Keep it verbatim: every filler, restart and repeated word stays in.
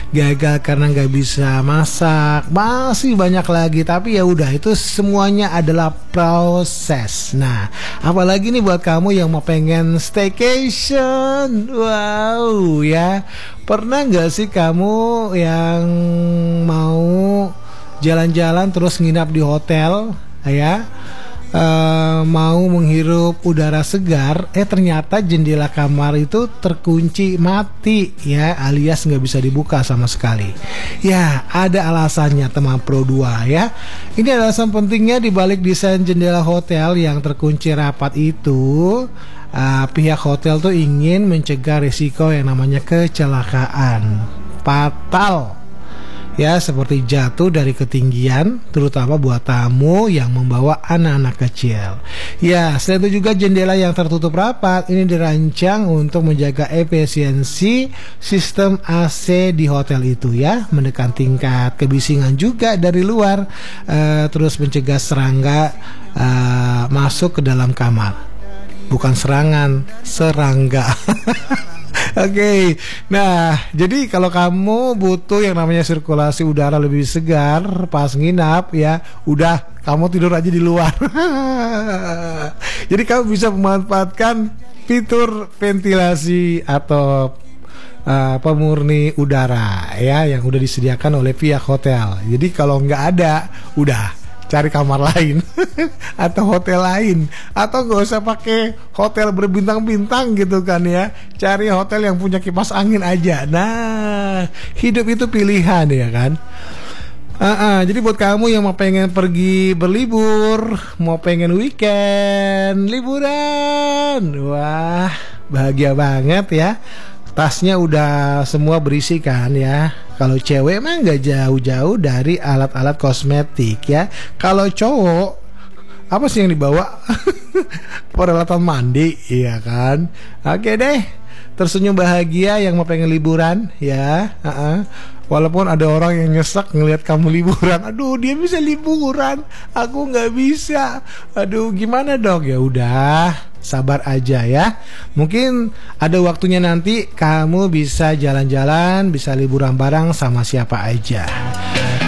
gagal karena nggak bisa masak, masih banyak lagi. Tapi ya udah, itu semuanya adalah proses. Nah, apalagi nih buat kamu yang mau pengen staycation, wow ya, pernah nggak sih kamu yang mau jalan-jalan terus nginap di hotel ya? Uh, mau menghirup udara segar, eh ternyata jendela kamar itu terkunci mati ya, alias nggak bisa dibuka sama sekali. Ya, ada alasannya teman Pro dua ya. Ini alasan pentingnya dibalik desain jendela hotel yang terkunci rapat itu. Uh, pihak hotel tuh ingin mencegah risiko yang namanya kecelakaan fatal ya, seperti jatuh dari ketinggian, terutama buat tamu yang membawa anak-anak kecil. Ya, selain itu juga jendela yang tertutup rapat ini dirancang untuk menjaga efisiensi sistem A C di hotel itu ya, menekan tingkat kebisingan juga dari luar, uh, terus mencegah serangga uh, masuk ke dalam kamar. Bukan serangan, serangga. Oke, okay. Nah jadi kalau kamu butuh yang namanya sirkulasi udara lebih segar pas nginap ya, udah kamu tidur aja di luar. Jadi kamu bisa memanfaatkan fitur ventilasi atau uh, pemurni udara ya yang udah disediakan oleh pihak hotel. Jadi kalau nggak ada, udah cari kamar lain atau hotel lain, atau gak usah pakai hotel berbintang-bintang gitu kan ya, cari hotel yang punya kipas angin aja. Nah, hidup itu pilihan ya kan. Uh-uh, jadi buat kamu yang mau pengen pergi berlibur, mau pengen weekend liburan, wah bahagia banget ya. Tasnya udah semua berisi kan ya. Kalau cewek mah nggak jauh-jauh dari alat-alat kosmetik ya. Kalau cowok, apa sih yang dibawa? Peralatan mandi, iya kan? Oke deh, tersenyum bahagia yang mau pengen liburan ya. uh-uh. Walaupun ada orang yang nyesek ngelihat kamu liburan, aduh dia bisa liburan, aku nggak bisa, aduh gimana dong? Ya udah, sabar aja ya. Mungkin ada waktunya nanti kamu bisa jalan-jalan, bisa liburan bareng sama siapa aja.